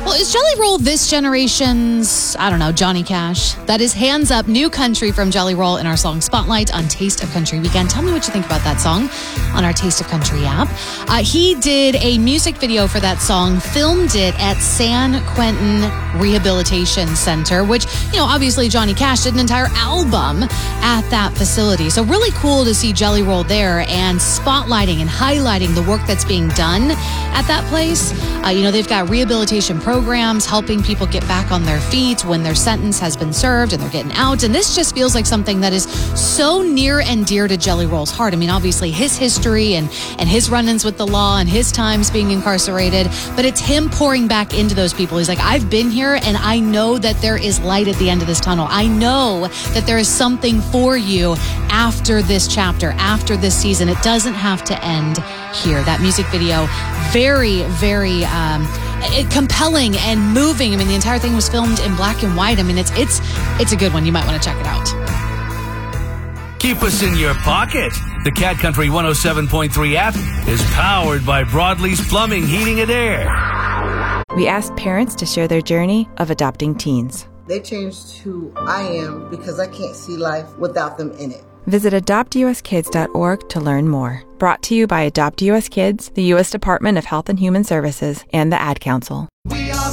Well, is Jelly Roll this generation's, I don't know, Johnny Cash? That is Hands Up, new country from Jelly Roll in our song Spotlight on Taste of Country Weekend. Tell me what you think about that song on our Taste of Country app. He did a music video for that song, filmed it at San Quentin Rehabilitation Center, which, obviously Johnny Cash did an entire album at that facility. So really cool to see Jelly Roll there and spotlighting and highlighting the work that's being done at that place. They've got rehabilitation programs helping people get back on their feet when their sentence has been served and they're getting out. And this just feels like something that is so near and dear to Jelly Roll's heart. I mean, obviously his history and his run-ins with the law and his times being incarcerated, but it's him pouring back into those people. He's like, I've been here and I know that there is light at the end of this tunnel. I know that there is something for you after this chapter, after this season. It doesn't have to end here. That music video, very, very compelling and moving. I mean, the entire thing was filmed in black and white. I mean, it's a good one. You might want to check it out. Keep us in your pocket. The Cat Country 107.3 app is powered by Broadleaf's Plumbing, Heating, and Air. We asked parents to share their journey of adopting teens. They changed who I am because I can't see life without them in it. Visit adoptuskids.org to learn more. Brought to you by Adopt US Kids, the U.S. Department of Health and Human Services, and the Ad Council.